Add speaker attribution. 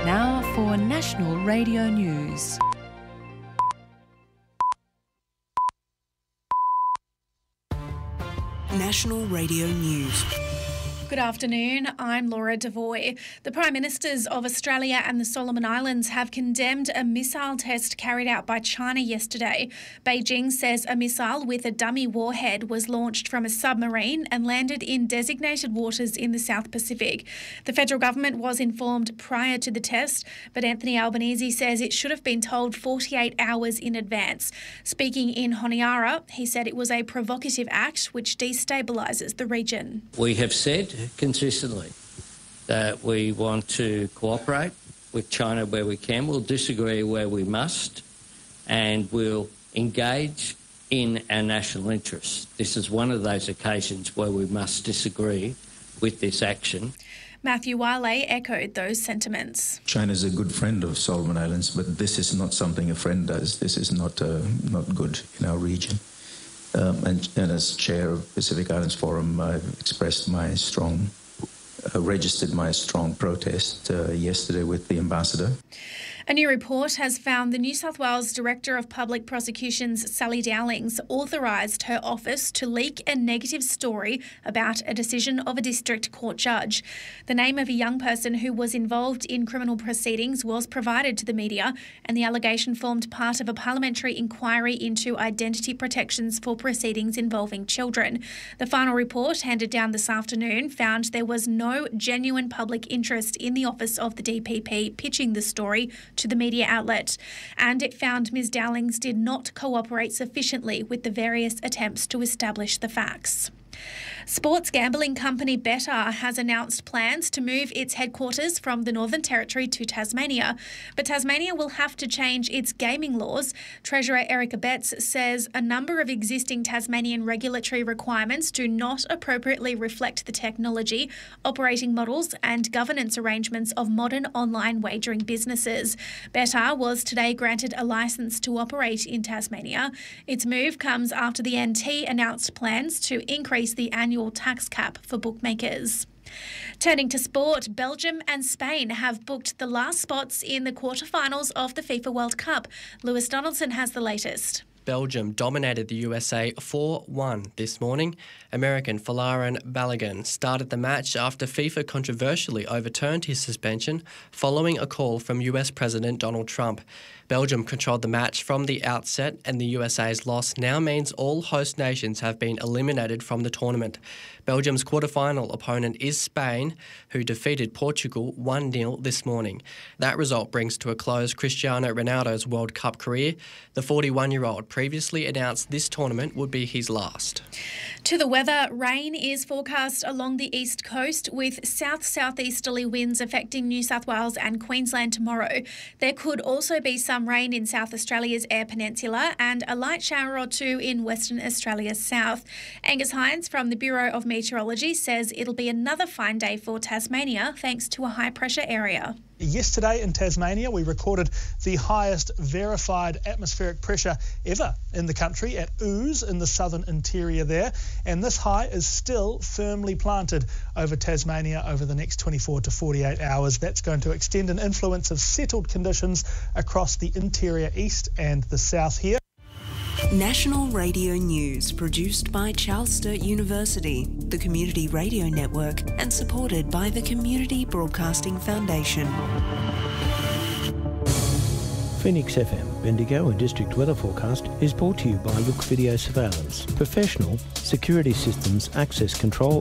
Speaker 1: Now for National Radio News.
Speaker 2: National Radio News.
Speaker 3: Good afternoon, I'm Laura Devoy. The Prime Ministers of Australia and the Solomon Islands have condemned a missile test carried out by China yesterday. Beijing says a missile with a dummy warhead was launched from a submarine and landed in designated waters in the South Pacific. The federal government was informed prior to the test, but Anthony Albanese says it should have been told 48 hours in advance. Speaking in Honiara, he said it was a provocative act which destabilises the region.
Speaker 4: We have said consistently that we want to cooperate with China where we can. We'll disagree where we must, and we'll engage in our national interests. This is one of those occasions where we must disagree with this action.
Speaker 3: Matthew Wiley echoed those sentiments.
Speaker 5: China is a good friend of Solomon Islands, but this is not something a friend does. This is not good in our region. And as chair of Pacific Islands Forum, I've registered my strong protest yesterday with the ambassador.
Speaker 3: A new report has found the New South Wales Director of Public Prosecutions, Sally Dowlings, authorised her office to leak a negative story about a decision of a district court judge. The name of a young person who was involved in criminal proceedings was provided to the media, and the allegation formed part of a parliamentary inquiry into identity protections for proceedings involving children. The final report, handed down this afternoon, found there was no genuine public interest in the office of the DPP pitching the story to the media outlet, and it found Ms Dowlings did not cooperate sufficiently with the various attempts to establish the facts. Sports gambling company Betr has announced plans to move its headquarters from the Northern Territory to Tasmania, but Tasmania will have to change its gaming laws. Treasurer Erica Betts says a number of existing Tasmanian regulatory requirements do not appropriately reflect the technology, operating models and governance arrangements of modern online wagering businesses. Betr was today granted a licence to operate in Tasmania. Its move comes after the NT announced plans to increase the annual tax cap for bookmakers. Turning to sport, Belgium and Spain have booked the last spots in the quarterfinals of the FIFA World Cup. Lewis Donaldson has the latest.
Speaker 6: Belgium dominated the USA 4-1 this morning. American Folarin Balogun started the match after FIFA controversially overturned his suspension following a call from US President Donald Trump. Belgium controlled the match from the outset, and the USA's loss now means all host nations have been eliminated from the tournament. Belgium's quarterfinal opponent is Spain, who defeated Portugal 1-0 this morning. That result brings to a close Cristiano Ronaldo's World Cup career. The 41-year-old previously announced this tournament would be his last.
Speaker 3: To the weather, rain is forecast along the east coast with south-southeasterly winds affecting New South Wales and Queensland tomorrow. There could also be some rain in South Australia's Eyre Peninsula and a light shower or two in Western Australia's south. Angus Hines from the Bureau of Meteorology says it'll be another fine day for Tasmania thanks to a high-pressure area.
Speaker 7: Yesterday in Tasmania, we recorded the highest verified atmospheric pressure ever in the country at Ooze in the southern interior there. And this high is still firmly planted over Tasmania over the next 24 to 48 hours. That's going to extend an influence of settled conditions across the interior east and the south here.
Speaker 2: National Radio News, produced by Charles Sturt University, the Community Radio Network, and supported by the Community Broadcasting Foundation.
Speaker 8: Phoenix FM, Bendigo and District Weather Forecast is brought to you by Look Video Surveillance, professional security systems access control